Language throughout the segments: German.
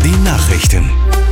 Die Nachrichten.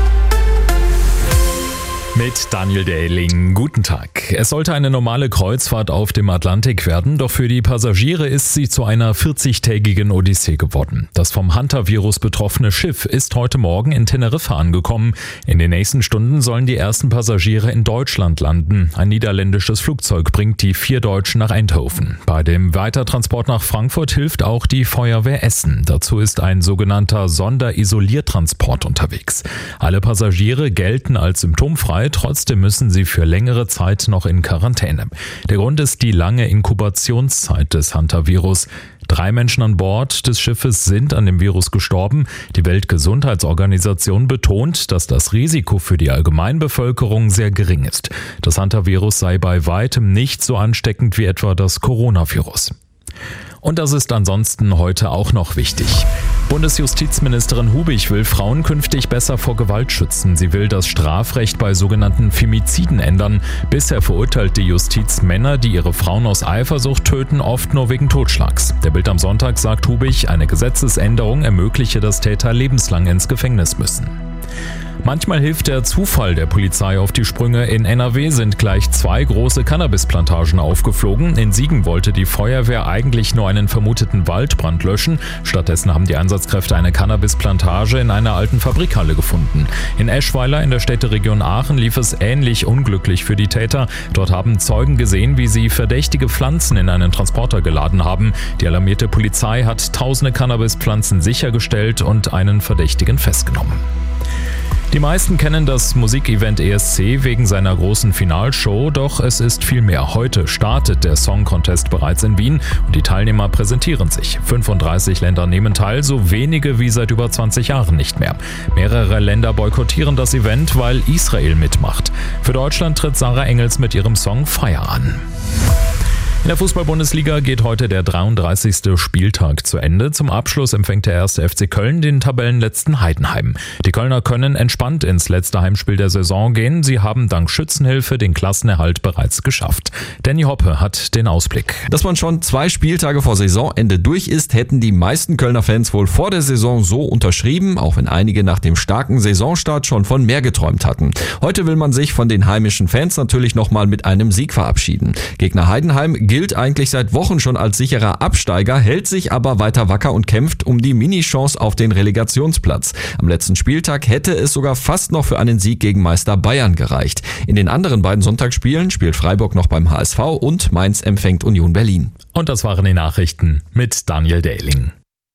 Mit Daniel Dehling. Guten Tag. Es sollte eine normale Kreuzfahrt auf dem Atlantik werden, doch für die Passagiere ist sie zu einer 40-tägigen Odyssee geworden. Das vom Hantavirus betroffene Schiff ist heute Morgen in Teneriffa angekommen. In den nächsten Stunden sollen die ersten Passagiere in Deutschland landen. Ein niederländisches Flugzeug bringt die 4 Deutschen nach Eindhoven. Bei dem Weitertransport nach Frankfurt hilft auch die Feuerwehr Essen. Dazu ist ein sogenannter Sonderisoliertransport unterwegs. Alle Passagiere gelten als symptomfrei. Trotzdem müssen sie für längere Zeit noch in Quarantäne. Der Grund ist die lange Inkubationszeit des Hantavirus. 3 Menschen an Bord des Schiffes sind an dem Virus gestorben. Die Weltgesundheitsorganisation betont, dass das Risiko für die Allgemeinbevölkerung sehr gering ist. Das Hantavirus sei bei weitem nicht so ansteckend wie etwa das Coronavirus. Und das ist ansonsten heute auch noch wichtig. Bundesjustizministerin Hubig will Frauen künftig besser vor Gewalt schützen. Sie will das Strafrecht bei sogenannten Femiziden ändern. Bisher verurteilt die Justiz Männer, die ihre Frauen aus Eifersucht töten, oft nur wegen Totschlags. Der Bild am Sonntag sagt Hubig, eine Gesetzesänderung ermögliche, dass Täter lebenslang ins Gefängnis müssen. Manchmal hilft der Zufall der Polizei auf die Sprünge. In NRW sind gleich 2 große Cannabisplantagen aufgeflogen. In Siegen wollte die Feuerwehr eigentlich nur einen vermuteten Waldbrand löschen. Stattdessen haben die Einsatzkräfte eine Cannabisplantage in einer alten Fabrikhalle gefunden. In Eschweiler in der Städteregion Aachen lief es ähnlich unglücklich für die Täter. Dort haben Zeugen gesehen, wie sie verdächtige Pflanzen in einen Transporter geladen haben. Die alarmierte Polizei hat tausende Cannabispflanzen sichergestellt und einen Verdächtigen festgenommen. Die meisten kennen das Musikevent ESC wegen seiner großen Finalshow, doch es ist viel mehr. Heute startet der Song Contest bereits in Wien und die Teilnehmer präsentieren sich. 35 Länder nehmen teil, so wenige wie seit über 20 Jahren nicht mehr. Mehrere Länder boykottieren das Event, weil Israel mitmacht. Für Deutschland tritt Sarah Engels mit ihrem Song Fire an. In der Fußball-Bundesliga geht heute der 33. Spieltag zu Ende. Zum Abschluss empfängt der 1. FC Köln den Tabellenletzten Heidenheim. Die Kölner können entspannt ins letzte Heimspiel der Saison gehen. Sie haben dank Schützenhilfe den Klassenerhalt bereits geschafft. Danny Hoppe hat den Ausblick. Dass man schon 2 Spieltage vor Saisonende durch ist, hätten die meisten Kölner Fans wohl vor der Saison so unterschrieben, auch wenn einige nach dem starken Saisonstart schon von mehr geträumt hatten. Heute will man sich von den heimischen Fans natürlich nochmal mit einem Sieg verabschieden. Gegner Heidenheim gilt eigentlich seit Wochen schon als sicherer Absteiger, hält sich aber weiter wacker und kämpft um die Mini-Chance auf den Relegationsplatz. Am letzten Spieltag hätte es sogar fast noch für einen Sieg gegen Meister Bayern gereicht. In den anderen beiden Sonntagsspielen spielt Freiburg noch beim HSV und Mainz empfängt Union Berlin. Und das waren die Nachrichten mit Daniel Dehling.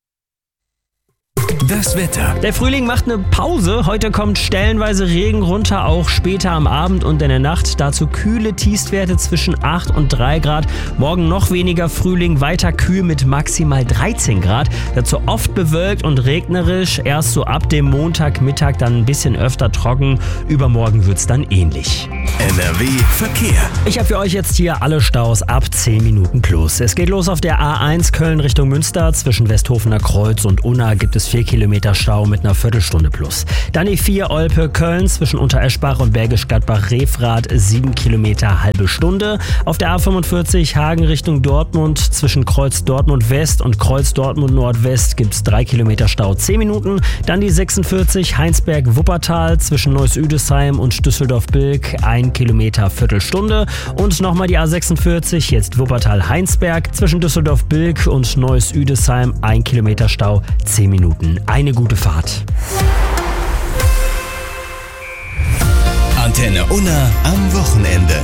Das Wetter. Der Frühling macht eine Pause. Heute kommt stellenweise Regen runter, auch später am Abend und in der Nacht. Dazu kühle Tiefstwerte zwischen 8 und 3 Grad. Morgen noch weniger Frühling, weiter kühl mit maximal 13 Grad. Dazu oft bewölkt und regnerisch. Erst so ab dem Montagmittag dann ein bisschen öfter trocken. Übermorgen wird's dann ähnlich. NRW Verkehr. Ich habe für euch jetzt hier alle Staus ab 10 Minuten plus. Es geht los auf der A1 Köln Richtung Münster. Zwischen Westhofener Kreuz und Unna gibt es 4 Kilometer Stau mit einer Viertelstunde plus. Dann die 4 Olpe Köln zwischen Untereschbach und Bergisch Gladbach-Refrath 7 Kilometer halbe Stunde. Auf der A45 Hagen Richtung Dortmund zwischen Kreuz Dortmund West und Kreuz Dortmund Nordwest gibt es 3 Kilometer Stau 10 Minuten. Dann die 46 Heinsberg Wuppertal zwischen Neuss-Üdesheim und Düsseldorf-Bilk 1 Kilometer Viertelstunde. Und nochmal die A46 jetzt Wuppertal-Heinsberg zwischen Düsseldorf-Bilk und Neuss-Üdesheim 1 Kilometer Stau 10 Minuten. Eine gute Fahrt. Antenne Unna am Wochenende.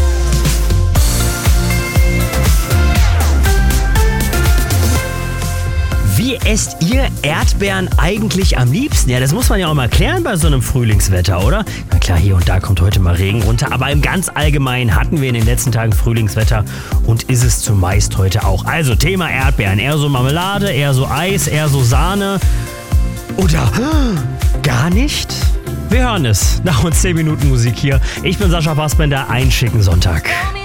Wie esst ihr Erdbeeren eigentlich am liebsten? Ja, das muss man ja auch mal klären bei so einem Frühlingswetter, oder? Na klar, hier und da kommt heute mal Regen runter, aber im ganz Allgemeinen hatten wir in den letzten Tagen Frühlingswetter und ist es zumeist heute auch. Also Thema Erdbeeren, eher so Marmelade, eher so Eis, eher so Sahne oder gar nicht? Wir hören es nach uns 10 Minuten Musik hier. Ich bin Sascha Fassbender, einen schicken Sonntag.